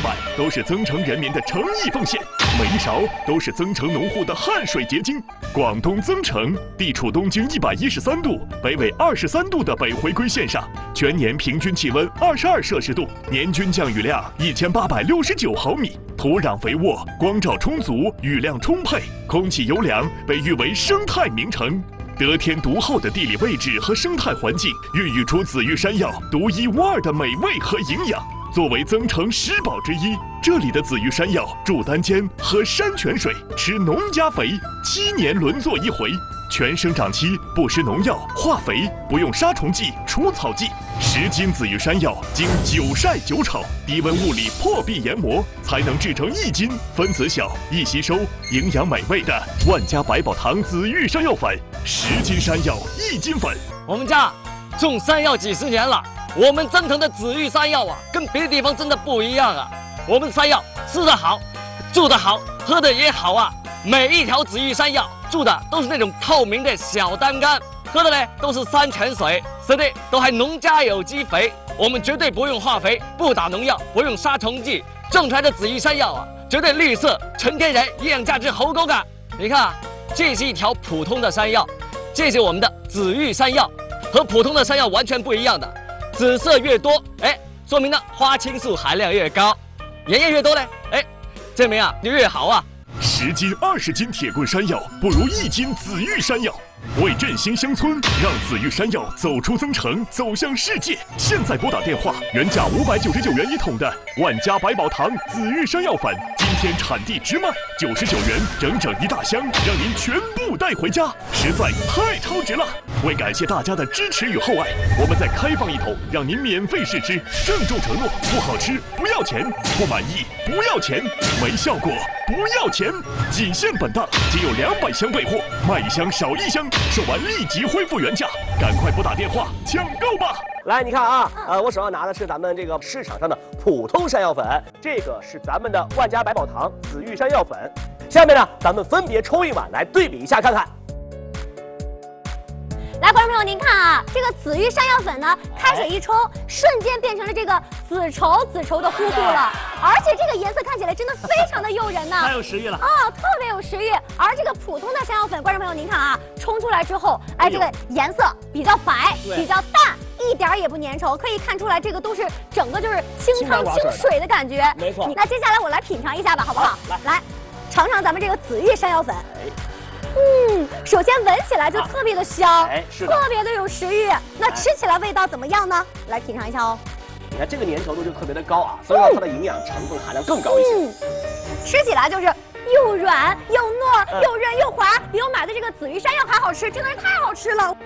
碗都是增城人民的诚意奉献，每一勺都是增城农户的汗水结晶。广东增城地处东经113度、北纬23度的北回归线上，全年平均气温22摄氏度，年均降雨量1869毫米，土壤肥沃，光照充足，雨量充沛，空气优良，被誉为生态名城。得天独厚的地理位置和生态环境，孕育出紫玉山药独一无二的美味和营养。作为增城10宝之一，这里的紫玉山药住单间，喝山泉水，吃农家肥，7年轮作一回，全生长期不施农药、化肥，不用杀虫剂、除草剂。10斤紫玉山药经9晒9炒，低温物理破壁研磨，才能制成1斤，分子小、易吸收、营养美味的万家百宝堂紫玉山药粉。10斤山药1斤粉。 我们家种山药几十年了，我们增城的紫玉山药啊，跟别的地方真的不一样啊。我们山药吃得好，住得好，喝得也好啊。每一条紫玉山药住的都是那种透明的小单缸，喝的呢都是山泉水，吃的都还农家有机肥。我们绝对不用化肥，不打农药，不用杀虫剂，种出来的紫玉山药啊，绝对绿色、纯天然，营养价值好高的。你看啊，这是一条普通的山药，这是我们的紫玉山药，和普通的山药完全不一样的。紫色越多，说明呢花青素含量越高；盐液越多呢，证明啊就越好啊。 10斤、20斤铁棍山药不如1斤紫玉山药。为振兴乡村，让紫玉山药走出增城，走向世界。现在拨打电话，原价599元1桶的万家百宝堂紫玉山药粉，今天产地直卖99元，整整1大箱，让您全部带回家，实在太超值了！为感谢大家的支持与厚爱，我们再开放1桶，让您免费试吃。郑重承诺，不好吃不要钱，不满意不要钱，没效果不要钱，仅限本档，仅有200箱备货，卖1箱少1箱。售完立即恢复原价，赶快拨打电话抢购吧！ 来，你看啊，我手上拿的是咱们这个市场上的普通山药粉，这个是咱们的万家百宝堂紫玉山药粉。下面呢，咱们分别抽1碗来对比一下看看。 来，观众朋友，您看啊，这个紫玉山药粉呢，开水一冲，瞬间变成了这个紫稠的糊糊了，而且这个颜色看起来真的非常的诱人呢， 太有食欲了啊，特别有食欲。而这个普通的山药粉，观众朋友您看啊，冲出来之后，这个颜色比较白，比较淡，一点也不粘稠，可以看出来这个都是整个就是清汤清水的感觉。 没错。 那接下来我来品尝一下吧，好不好？来，尝尝咱们这个紫玉山药粉。首先闻起来就特别的香，特别的有食欲。那吃起来味道怎么样呢？来品尝一下哦。 你看这个粘稠度就特别的高啊，所以说它的营养成分含量更高一些。 吃起来就是又软又糯又韧又滑，比我买的这个紫玉山药还好吃，真的是太好吃了。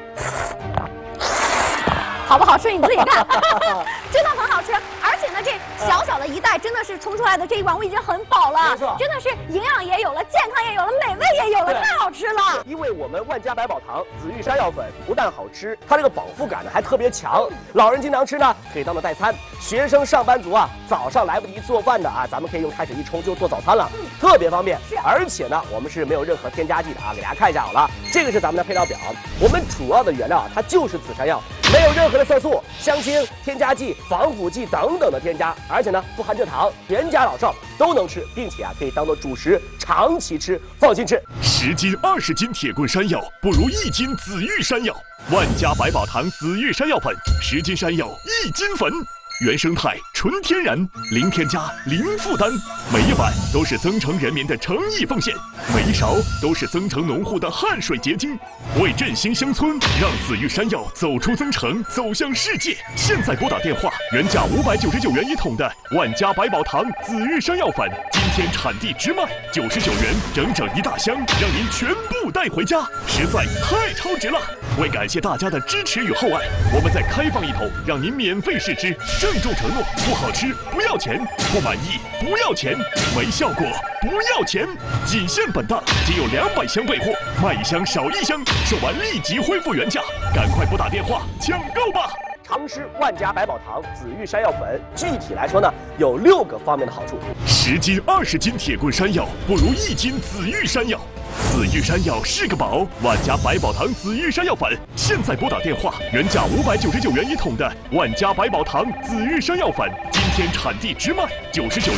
好不好吃你自己看，真的很好吃。而且呢，这小小的一袋真的是冲出来的这一碗我已经很饱了，真的是营养也有了，健康也有了，美味也有了，太好吃了。 因为我们万家百宝堂紫玉山药粉不但好吃，它这个饱腹感呢还特别强，老人经常吃呢，可以当做代餐。学生、上班族啊，早上来不及做饭的啊，咱们可以用开水一冲就做早餐了，特别方便。而且呢，我们是没有任何添加剂的啊，给大家看一下好了，这个是咱们的配料表，我们主要的原料啊，它就是紫山药，没有任何的色素、香精、添加剂、防腐剂等等的添加，而且呢不含蔗糖，全家老少都能吃，并且啊可以当做主食长期吃，放心吃。 10斤、20斤铁棍山药不如1斤紫玉山药。万家百宝堂紫玉山药粉，10斤山药1斤粉。原生态、纯天然，零添加、零负担，每一碗都是增城人民的诚意奉献，每一勺都是增城农户的汗水结晶。为振兴乡村，让紫玉山药走出增城，走向世界。现在拨打电话，原价599元1桶的万家百宝堂紫玉山药粉，今天产地直卖99元，整整1大箱，让您全部带回家，实在太超值了！为感谢大家的支持与厚爱，我们再开放1桶，让您免费试吃。郑重承诺，不好吃不要钱，不满意不要钱，没效果不要钱，仅限本档，仅有200箱备货，卖1箱少1箱，售完立即恢复原价，赶快拨打电话抢购吧！ 常吃万家百宝堂紫玉山药粉，具体来说呢，有6个方面的好处。 10斤、20斤铁棍山药不如1斤紫玉山药。紫玉山药是个宝，万家百宝堂紫玉山药粉，现在拨打电话，原价599元1桶的万家百宝堂紫玉山药粉，今天产地直卖99